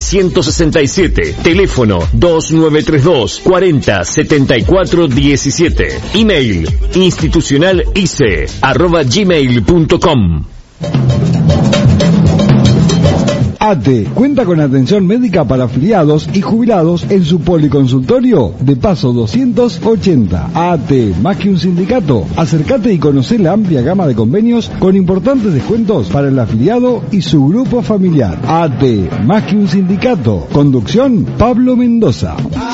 167. Teléfono 2932 40 74 17. Email institucionalice@gmail.com. ATE cuenta con atención médica para afiliados y jubilados en su policonsultorio de Paso 280. ATE, más que un sindicato. Acércate y conocé la amplia gama de convenios con importantes descuentos para el afiliado y su grupo familiar. ATE, más que un sindicato. Conducción, Pablo Mendoza.